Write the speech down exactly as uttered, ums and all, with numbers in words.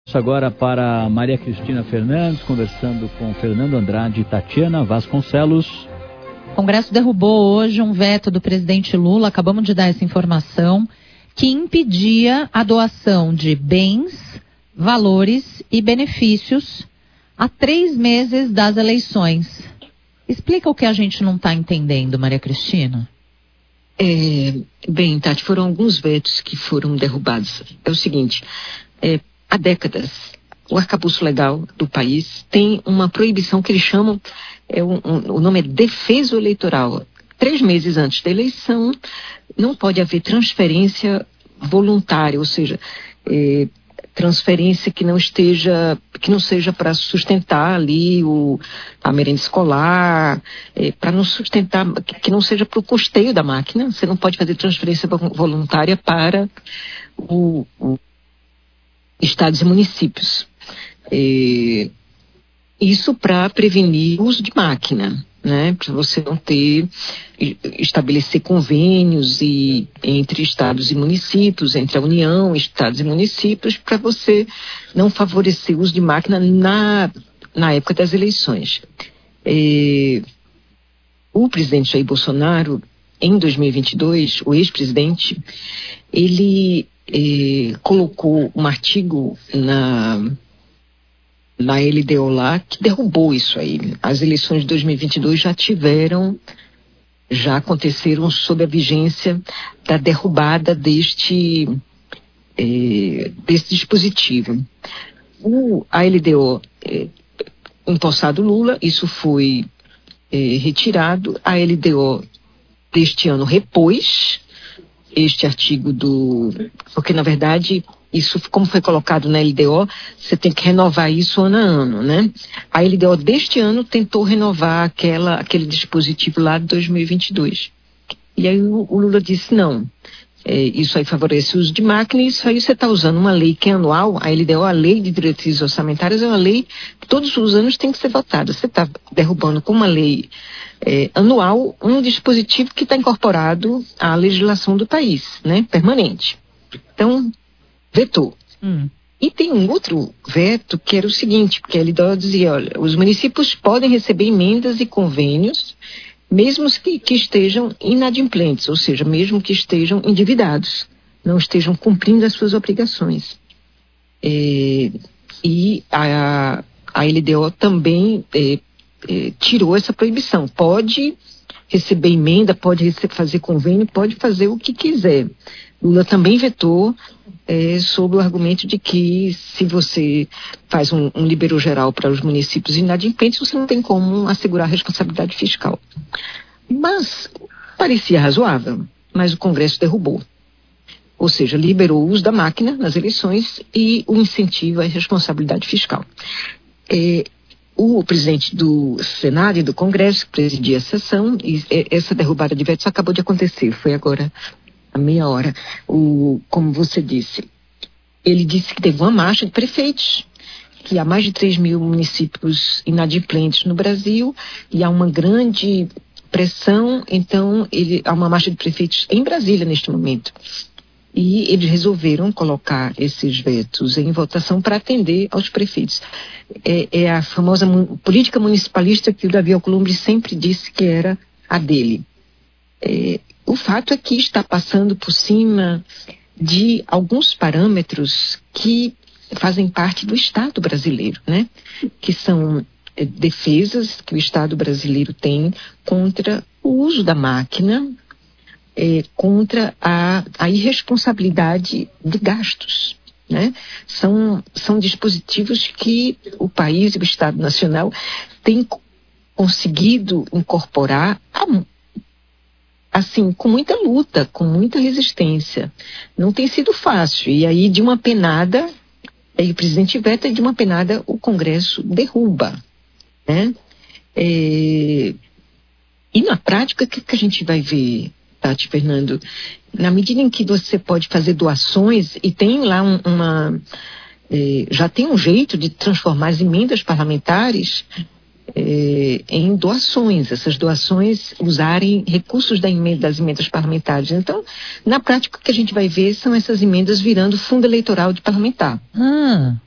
Agora para Maria Cristina Fernandes, conversando com Fernando Andrade e Tatiana Vasconcelos. O Congresso derrubou hoje um veto do presidente Lula, acabamos de dar essa informação, que impedia a doação de bens, valores e benefícios a três meses das eleições. Explica o que a gente não está entendendo, Maria Cristina. É, bem, Tati, foram alguns vetos que foram derrubados. É o seguinte, é, há décadas, o arcabouço legal do país tem uma proibição que eles chamam, é um, um, o nome é defeso eleitoral. Três meses antes da eleição, não pode haver transferência voluntária, ou seja, é, transferência que não esteja, que não seja para sustentar ali o, a merenda escolar, é, para não sustentar, que não seja para o custeio da máquina. Você não pode fazer transferência voluntária para o, o estados e municípios. É, isso para prevenir o uso de máquina, né? Para você não ter, estabelecer convênios e, entre estados e municípios, entre a União, estados e municípios, para você não favorecer o uso de máquina na, na época das eleições. É, o presidente Jair Bolsonaro, em dois mil e vinte e dois, o ex-presidente, ele eh, colocou um artigo na, na L D O lá que derrubou isso aí. As eleições de dois mil e vinte e dois já tiveram, já aconteceram sob a vigência da derrubada deste, eh, desse dispositivo. O, a L D O, eh, empossado Lula, isso foi eh, retirado. A L D O deste ano repôs este artigo do... Porque, na verdade, isso, como foi colocado na L D O, você tem que renovar isso ano a ano, né? A L D O deste ano tentou renovar aquela, aquele dispositivo lá de dois mil e vinte e dois. E aí o, o Lula disse, não, é, isso aí favorece o uso de máquina, e isso aí você está usando uma lei que é anual. A L D O, a Lei de Diretrizes Orçamentárias, é uma lei que todos os anos tem que ser votada. Você está derrubando com uma lei É, anual um dispositivo que está incorporado à legislação do país, né, permanente. Então, vetou. Hum. E tem um outro veto que era o seguinte, porque a L D O dizia, olha, os municípios podem receber emendas e convênios, mesmo que, que estejam inadimplentes, ou seja, mesmo que estejam endividados, não estejam cumprindo as suas obrigações. É, e a, a L D O também é, Eh, tirou essa proibição. Pode receber emenda, pode receber, fazer convênio, pode fazer o que quiser. Lula também vetou eh, sob o argumento de que se você faz um, um libero geral para os municípios inadimplentes, você não tem como assegurar a responsabilidade fiscal. Mas parecia razoável, mas o Congresso derrubou. Ou seja, liberou o uso da máquina nas eleições e o incentivo à responsabilidade fiscal. Eh, O presidente do Senado e do Congresso presidia a sessão, e essa derrubada de vetos acabou de acontecer, foi agora há meia hora. O, como você disse, ele disse que teve uma marcha de prefeitos, que há mais de três mil municípios inadimplentes no Brasil, e há uma grande pressão, então ele, há uma marcha de prefeitos em Brasília neste momento. E eles resolveram colocar esses vetos em votação para atender aos prefeitos. É, é a famosa mu- política municipalista que o Davi Alcolumbre sempre disse que era a dele. É, o fato é que está passando por cima de alguns parâmetros que fazem parte do Estado brasileiro, né? Que são é, defesas que o Estado brasileiro tem contra o uso da máquina, É, contra a, a irresponsabilidade de gastos, né? São, são dispositivos que o país e o Estado Nacional têm conseguido incorporar a, assim, com muita luta, com muita resistência. Não tem sido fácil. E aí, de uma penada, aí o presidente veta e de uma penada o Congresso derruba, né? É, e na prática, o que, que a gente vai ver, Tati, Fernando? Na medida em que você pode fazer doações, e tem lá um, uma... Eh, já tem um jeito de transformar as emendas parlamentares eh, em doações. Essas doações usarem recursos da emenda, das emendas parlamentares. Então, na prática, o que a gente vai ver são essas emendas virando fundo eleitoral de parlamentar. Ah...